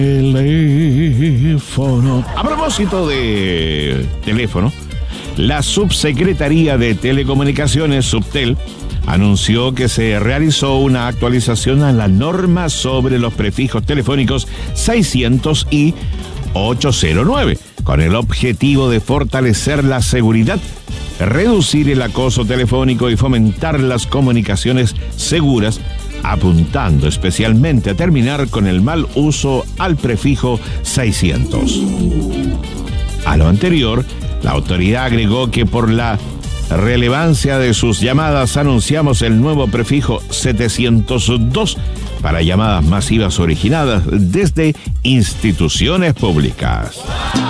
Teléfono. A propósito de teléfono, la Subsecretaría de Telecomunicaciones, Subtel, anunció que se realizó una actualización a la norma sobre los prefijos telefónicos 600 y 809, con el objetivo de fortalecer la seguridad, reducir el acoso telefónico y fomentar las comunicaciones seguras, apuntando especialmente a terminar con el mal uso al prefijo 600. A lo anterior, la autoridad agregó que por la relevancia de sus llamadas anunciamos el nuevo prefijo 702 para llamadas masivas originadas desde instituciones públicas.